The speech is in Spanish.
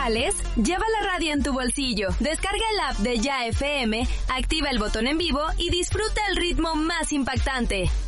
¿Sales? Lleva la radio en tu bolsillo. Descarga el app de Ya FM, activa el botón en vivo y disfruta el ritmo más impactante.